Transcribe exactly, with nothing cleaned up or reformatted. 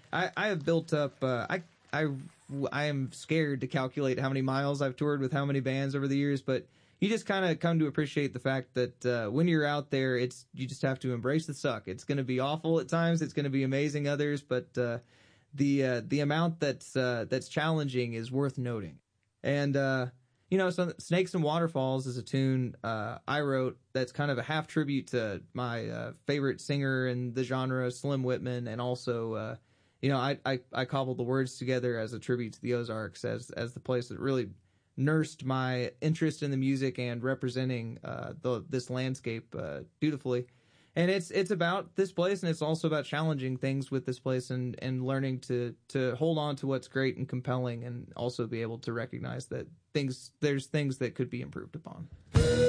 I, I have built up. Uh, I I I am scared to calculate how many miles I've toured with how many bands over the years, but you just kind of come to appreciate the fact that uh, when you're out there, it's you just have to embrace the suck. It's going to be awful at times. It's going to be amazing others, but uh, the uh, the amount that's uh, that's challenging is worth noting. And uh, you know, so Snakes and Waterfalls is a tune uh, I wrote that's kind of a half tribute to my uh, favorite singer in the genre, Slim Whitman, and also. Uh, You know, I, I, I cobbled the words together as a tribute to the Ozarks as, as the place that really nursed my interest in the music and representing, uh, the, this landscape, uh, dutifully. And it's, it's about this place, and it's also about challenging things with this place and, and learning to, to hold on to what's great and compelling, and also be able to recognize that things, there's things that could be improved upon.